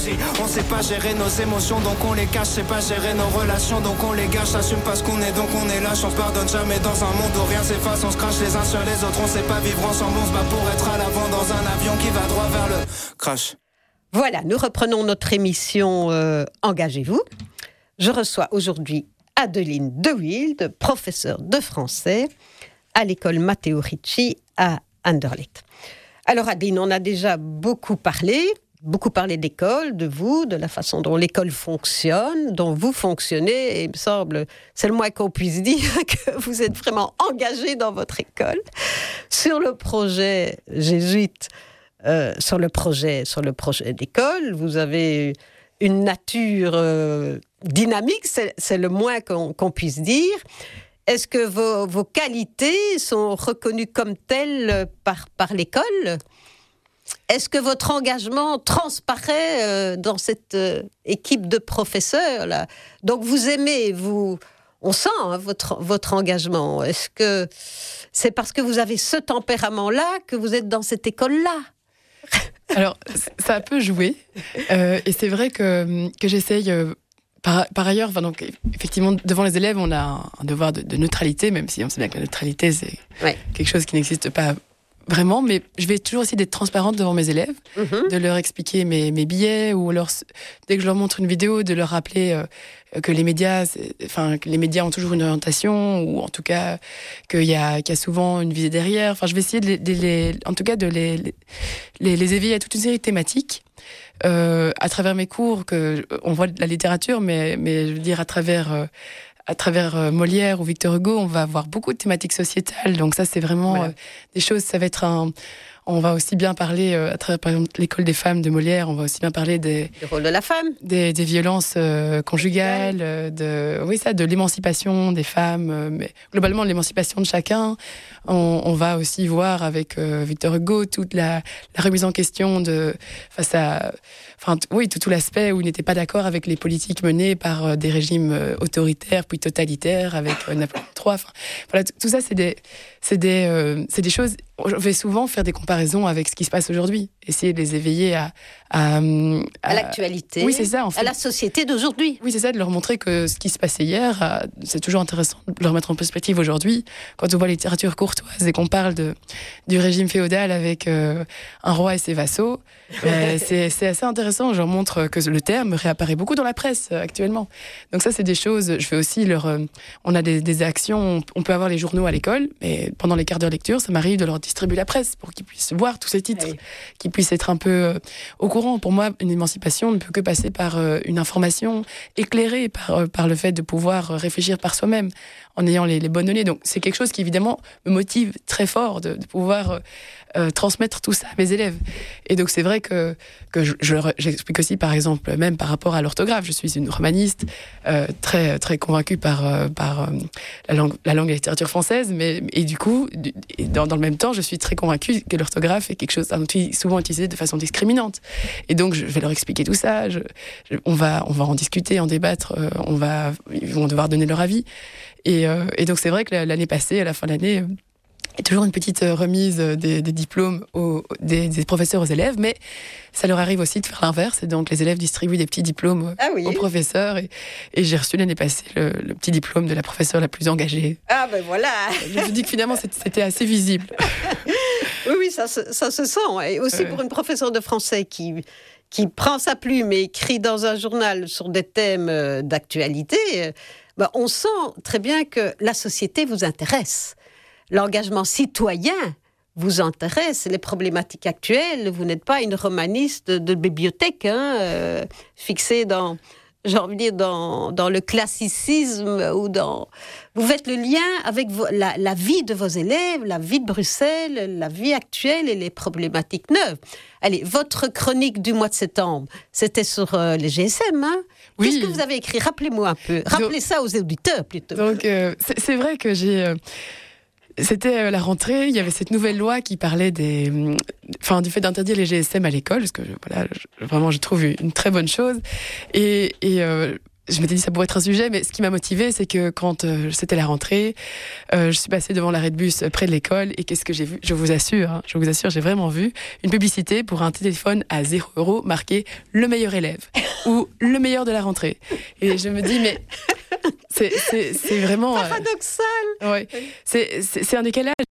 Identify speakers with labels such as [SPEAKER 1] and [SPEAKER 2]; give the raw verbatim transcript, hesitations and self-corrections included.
[SPEAKER 1] On sait pas gérer nos émotions donc on les cache. C'est pas gérer nos relations donc on les gâche. Assume parce qu'on est donc on est lâche. On se pardonne jamais dans un monde où rien s'efface. On se crache les uns sur les autres. On sait pas vivre ensemble. On se bat pour être à l'avant dans un avion qui va droit vers le crash.
[SPEAKER 2] Voilà, nous reprenons notre émission euh, Engagez-vous. Je reçois aujourd'hui Adeline De Wilde, professeure de français à l'école Matteo Ricci à Anderlecht. Alors Adeline, on a déjà beaucoup parlé, beaucoup parlé d'école, de vous, de la façon dont l'école fonctionne, dont vous fonctionnez, et il me semble, c'est le moins qu'on puisse dire, que vous êtes vraiment engagé dans votre école. Sur le projet jésuite, euh, sur le projet, sur le projet d'école, vous avez une nature euh, dynamique, c'est, c'est le moins qu'on, qu'on puisse dire. Est-ce que vos, vos qualités sont reconnues comme telles par, par l'école ? Est-ce que votre engagement transparaît euh, dans cette euh, équipe de professeurs là ? Donc vous aimez, vous, on sent hein, votre, votre engagement. Est-ce que c'est parce que vous avez ce tempérament-là que vous êtes dans cette école-là ?
[SPEAKER 3] Alors, ça peut jouer. Euh, et c'est vrai que, que j'essaye... Euh, Par, par ailleurs, enfin, donc, effectivement, devant les élèves, on a un, un devoir de, de neutralité, même si on sait bien que la neutralité, c'est ouais. quelque chose qui n'existe pas vraiment. Mais je vais toujours essayer d'être transparente devant mes élèves, mm-hmm. de leur expliquer mes, mes billets, ou leur, dès que je leur montre une vidéo, de leur rappeler euh, que les médias, enfin, que les médias ont toujours une orientation, ou en tout cas qu'il y a, qu'il y a souvent une visée derrière. Enfin, je vais essayer de les, de les, en tout cas, de les, les, les éveiller à toute une série de thématiques. Euh, à travers mes cours, que on voit de la littérature, mais, mais je veux dire à travers, euh, à travers euh, Molière ou Victor Hugo, on va avoir beaucoup de thématiques sociétales. Donc ça, c'est vraiment voilà. euh, des choses. Ça va être un. On va aussi bien parler, euh, à travers par exemple l'école des femmes de Molière, on va aussi bien parler des
[SPEAKER 2] le rôle de la femme,
[SPEAKER 3] des, des violences euh, conjugales, euh, de oui ça, de l'émancipation des femmes, euh, mais globalement de l'émancipation de chacun. On, on va aussi voir avec euh, Victor Hugo toute la, la remise en question de face à, enfin t- oui tout, tout l'aspect où il n'était pas d'accord avec les politiques menées par euh, des régimes euh, autoritaires puis totalitaires avec euh, Napoléon trois. Enfin voilà, t- tout ça c'est des c'est des euh, c'est des choses. Je vais souvent faire des comparaisons avec ce qui se passe aujourd'hui, essayer de les éveiller à à, à,
[SPEAKER 2] à l'actualité,
[SPEAKER 3] oui c'est ça en fait,
[SPEAKER 2] à la société d'aujourd'hui.
[SPEAKER 3] Oui c'est ça, de leur montrer que ce qui se passait hier, euh, c'est toujours intéressant de leur mettre en perspective aujourd'hui. Quand on voit la littérature courtoise et qu'on parle de du régime féodal avec euh, un roi et ses vassaux, euh, c'est c'est assez intéressant. Je leur montre que le terme réapparaît beaucoup dans la presse euh, actuellement. Donc ça c'est des choses. Je fais aussi leur. Euh, on a des, des actions. On peut avoir les journaux à l'école, mais pendant les quarts d'heure lecture, ça m'arrive de leur distribuer la presse pour qu'ils puissent voir tous ces titres, oui. qu'ils puissent être un peu euh, au courant. Pour moi, une émancipation ne peut que passer par euh, une information éclairée, par euh, par le fait de pouvoir réfléchir par soi-même en ayant les, les bonnes données. Donc c'est quelque chose qui évidemment me motive très fort de, de pouvoir euh, euh, transmettre tout ça à mes élèves. Et donc c'est vrai que que je, je leur, j'explique aussi par exemple même par rapport à l'orthographe. Je suis une romaniste euh, très très convaincue par euh, par euh, la langue la langue et la littérature française, mais et du coup et dans dans le même temps je suis très convaincue que l'orthographe est quelque chose un outil souvent utilisé de façon discriminante. Et donc je vais leur expliquer tout ça. Je, je, on va on va en discuter, en débattre. Euh, on va ils vont devoir donner leur avis. Et, euh, et donc c'est vrai que l'année passée, à la fin de l'année, euh, il y a toujours une petite remise des, des diplômes aux, des, des professeurs aux élèves, mais ça leur arrive aussi de faire l'inverse. Et donc les élèves distribuent des petits diplômes ah oui. aux professeurs. Et, et j'ai reçu l'année passée le, le petit diplôme de la professeure la plus engagée.
[SPEAKER 2] Ah ben voilà.
[SPEAKER 3] Je me dis que finalement c'était assez visible.
[SPEAKER 2] Oui, oui, ça, ça se sent. Et aussi ouais. pour une professeure de français qui... qui prend sa plume et écrit dans un journal sur des thèmes d'actualité, ben on sent très bien que la société vous intéresse. L'engagement citoyen vous intéresse, les problématiques actuelles. Vous n'êtes pas une romaniste de bibliothèque, hein, euh, fixée dans... j'ai envie de dire, dans, dans le classicisme ou dans... Vous faites le lien avec vo, la, la vie de vos élèves, la vie de Bruxelles, la vie actuelle et les problématiques neuves. Allez, votre chronique du mois de septembre, c'était sur euh, les G S M, hein ? Oui. Qu'est-ce que vous avez écrit ? Rappelez-moi un peu. Rappelez donc, ça aux auditeurs, plutôt.
[SPEAKER 3] Donc, euh, c'est, c'est vrai que j'ai... Euh... C'était la rentrée, il y avait cette nouvelle loi qui parlait des, enfin, du fait d'interdire les G S M à l'école, parce que voilà, je, vraiment je trouve une très bonne chose. Et, et euh, je m'étais dit ça pourrait être un sujet, mais ce qui m'a motivée, c'est que quand euh, c'était la rentrée, euh, je suis passée devant l'arrêt de bus près de l'école et qu'est-ce que j'ai vu ? Je vous assure, hein, je vous assure, j'ai vraiment vu une publicité pour un téléphone à zéro euro marqué « Le meilleur élève » ou « Le meilleur de la rentrée ». Et je me dis, mais c'est, c'est, c'est vraiment...
[SPEAKER 2] Paradoxal.
[SPEAKER 3] Euh, ouais, c'est, c'est, c'est un décalage.